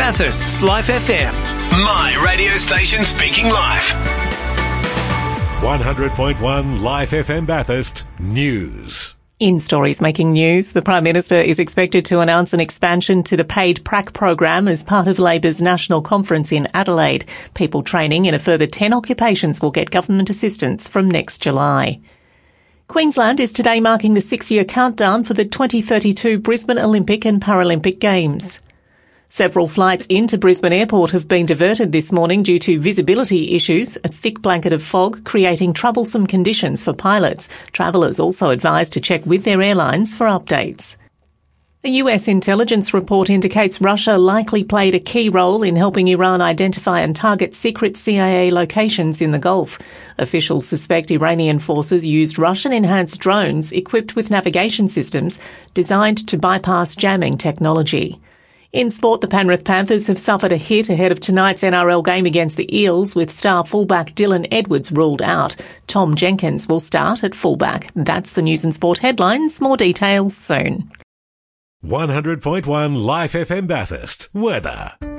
Bathurst's Life FM. My radio station speaking live. 100.1 Life FM Bathurst News. In stories making news, the Prime Minister is expected to announce an expansion to the paid prac program as part of Labor's national conference in Adelaide. People training in a further 10 occupations will get government assistance from next July. Queensland is today marking the 6-year countdown for the 2032 Brisbane Olympic and Paralympic Games. Several flights into Brisbane Airport have been diverted this morning due to visibility issues, a thick blanket of fog creating troublesome conditions for pilots. Travellers also advised to check with their airlines for updates. The US intelligence report indicates Russia likely played a key role in helping Iran identify and target secret CIA locations in the Gulf. Officials suspect Iranian forces used Russian-enhanced drones equipped with navigation systems designed to bypass jamming technology. In sport, the Penrith Panthers have suffered a hit ahead of tonight's NRL game against the Eels, with star fullback Dylan Edwards ruled out. Tom Jenkins will start at fullback. That's the news and sport headlines. More details soon. 100.1 Life FM Bathurst. Weather.